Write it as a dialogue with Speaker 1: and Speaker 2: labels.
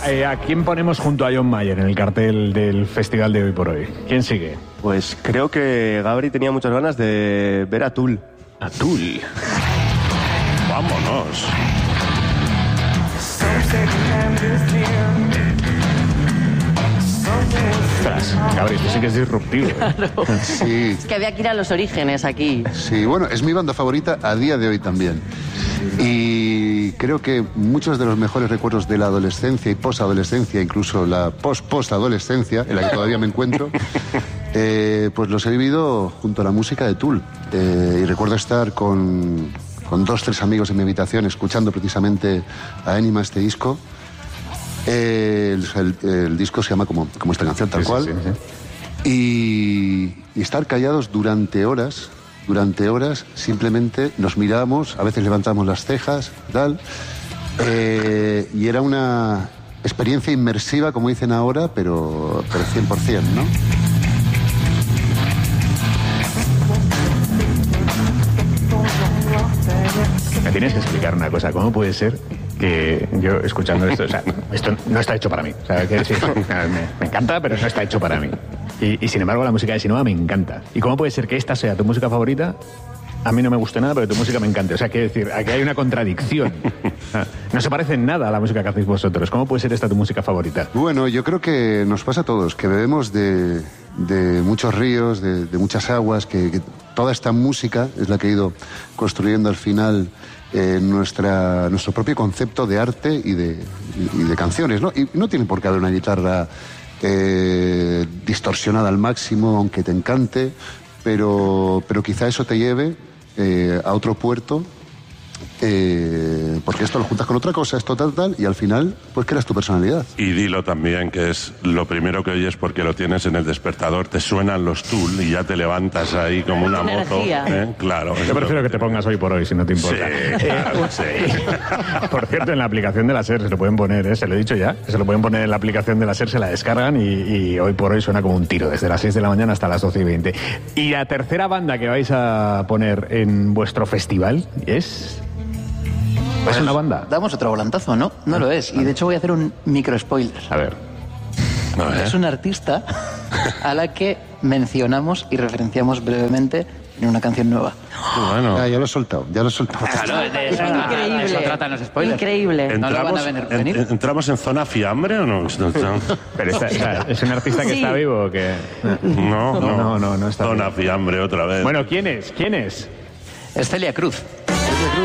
Speaker 1: ¿a quién ponemos junto a John Mayer en el cartel del festival de hoy por hoy? ¿Quién sigue?
Speaker 2: Pues creo que Gabri tenía muchas ganas de ver a Tool.
Speaker 1: A Tool.
Speaker 3: Vámonos.
Speaker 1: Ostras, Gabriel, esto sí que es disruptivo.
Speaker 4: Claro.
Speaker 5: Sí.
Speaker 4: Es que había que ir a los orígenes aquí.
Speaker 5: Sí, bueno, es mi banda favorita a día de hoy también. Y creo que muchos de los mejores recuerdos de la adolescencia y posadolescencia, incluso la post-adolescencia, en la que todavía me encuentro, pues los he vivido junto a la música de Tool. Y recuerdo estar con 2-3 amigos en mi habitación escuchando precisamente a Anima, este disco. El disco se llama como esta canción, tal cual. Sí. Y estar callados durante horas, simplemente nos mirábamos, a veces levantamos las cejas, tal. Y era una experiencia inmersiva, como dicen ahora, pero 100%, ¿no?
Speaker 1: Me tienes que explicar una cosa. ¿Cómo puede ser que yo, escuchando esto, o sea, esto no está hecho para mí? O sea, quiero decir, me encanta, pero no está hecho para mí. Y sin embargo, la música de Sinova me encanta. ¿Y cómo puede ser que esta sea tu música favorita? A mí no me gusta nada, pero tu música me encanta. O sea, quiero decir, aquí hay una contradicción. No se parece en nada a la música que hacéis vosotros. ¿Cómo puede ser esta tu música favorita?
Speaker 5: Bueno, yo creo que nos pasa a todos, que bebemos de muchos ríos, de muchas aguas, que toda esta música es la que ha ido construyendo al final nuestro propio concepto de arte y de canciones, ¿no? Y no tiene por qué haber una guitarra distorsionada al máximo, aunque te encante, pero quizá eso te lleve a otro puerto, porque esto lo juntas con otra cosa, esto tal, y al final, pues creas tu personalidad.
Speaker 3: Y dilo también, que es lo primero que oyes porque lo tienes en el despertador, te suenan los Tool y ya te levantas ahí como una moto. Claro.
Speaker 1: Yo prefiero que te pongas hoy por hoy, si no te importa.
Speaker 3: Sí, claro, sí.
Speaker 1: Por cierto, en la aplicación de la SER se lo pueden poner, se lo he dicho ya, se lo pueden poner en la aplicación de la SER, se la descargan y hoy por hoy suena como un tiro, desde las 6 de la mañana hasta las 12:20. Y la tercera banda que vais a poner en vuestro festival es... ¿Es una banda?
Speaker 6: Damos otro volantazo, ¿no? No lo es. Y de hecho voy a hacer un micro spoiler.
Speaker 1: A ver.
Speaker 6: Es una artista a la que mencionamos y referenciamos brevemente en una canción nueva.
Speaker 3: Bueno.
Speaker 5: Ya lo he soltado.
Speaker 6: Claro, de eso tratan los spoilers.
Speaker 4: Increíble.
Speaker 6: No lo van a venir.
Speaker 3: ¿Entramos en zona fiambre o no?
Speaker 1: Pero ¿es un artista que está vivo o que...?
Speaker 3: No
Speaker 1: No está
Speaker 3: zona
Speaker 1: vivo.
Speaker 3: fiambre otra vez.
Speaker 1: Bueno, ¿quién es?
Speaker 6: Es Celia Cruz.